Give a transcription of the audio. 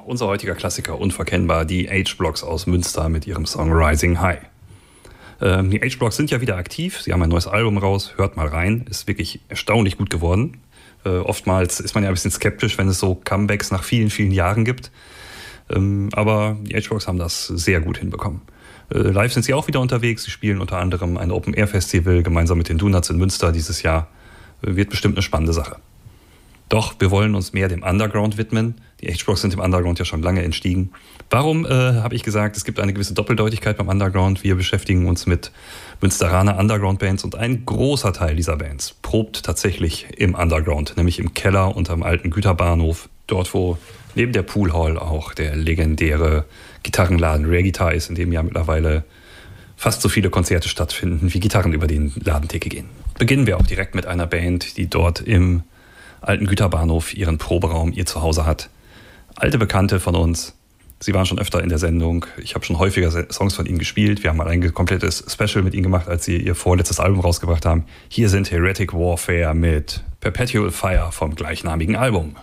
unser heutiger Klassiker, unverkennbar, die H-Blocks aus Münster mit ihrem Song Rising High. Die H-Blocks sind ja wieder aktiv, sie haben ein neues Album raus, hört mal rein, ist wirklich erstaunlich gut geworden. Oftmals ist man ja ein bisschen skeptisch, wenn es so Comebacks nach vielen, vielen Jahren gibt. Aber die H-Blocks haben das sehr gut hinbekommen. Live sind sie auch wieder unterwegs, sie spielen unter anderem ein Open-Air-Festival gemeinsam mit den Donuts in Münster dieses Jahr. Wird bestimmt eine spannende Sache. Doch wir wollen uns mehr dem Underground widmen. Die H-Blocks sind im Underground ja schon lange entstiegen. Warum habe ich gesagt, es gibt eine gewisse Doppeldeutigkeit beim Underground? Wir beschäftigen uns mit Münsteraner Underground-Bands und ein großer Teil dieser Bands probt tatsächlich im Underground, nämlich im Keller unterm alten Güterbahnhof, dort wo neben der Poolhall auch der legendäre Gitarrenladen Rare Guitar ist, in dem ja mittlerweile fast so viele Konzerte stattfinden, wie Gitarren über den Ladentheke gehen. Beginnen wir auch direkt mit einer Band, die dort im alten Güterbahnhof ihren Proberaum, ihr Zuhause hat. Alte Bekannte von uns. Sie waren schon öfter in der Sendung. Ich habe schon häufiger Songs von ihnen gespielt. Wir haben mal ein komplettes Special mit ihnen gemacht, als sie ihr vorletztes Album rausgebracht haben. Hier sind Heretic Warfare mit Perpetual Fire vom gleichnamigen Album.